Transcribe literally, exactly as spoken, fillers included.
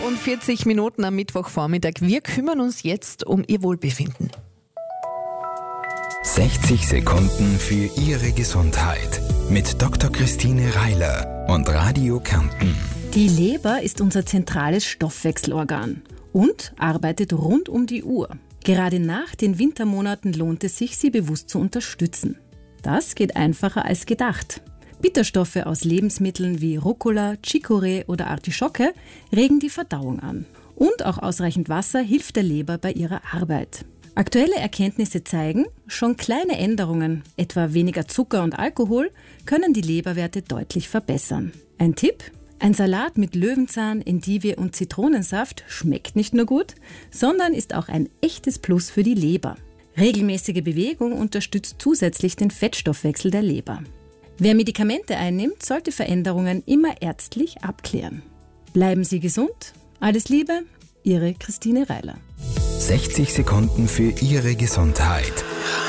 und vierzig Minuten am Mittwochvormittag. Wir kümmern uns jetzt um Ihr Wohlbefinden. sechzig Sekunden für Ihre Gesundheit mit Doktor Christine Reiler und Radio Kärnten. Die Leber ist unser zentrales Stoffwechselorgan und arbeitet rund um die Uhr. Gerade nach den Wintermonaten lohnt es sich, sie bewusst zu unterstützen. Das geht einfacher als gedacht. Bitterstoffe aus Lebensmitteln wie Rucola, Chicorée oder Artischocke regen die Verdauung an. Und auch ausreichend Wasser hilft der Leber bei ihrer Arbeit. Aktuelle Erkenntnisse zeigen, schon kleine Änderungen, etwa weniger Zucker und Alkohol, können die Leberwerte deutlich verbessern. Ein Tipp? Ein Salat mit Löwenzahn, Endivie und Zitronensaft schmeckt nicht nur gut, sondern ist auch ein echtes Plus für die Leber. Regelmäßige Bewegung unterstützt zusätzlich den Fettstoffwechsel der Leber. Wer Medikamente einnimmt, sollte Veränderungen immer ärztlich abklären. Bleiben Sie gesund. Alles Liebe, Ihre Christine Reiler. sechzig Sekunden für Ihre Gesundheit.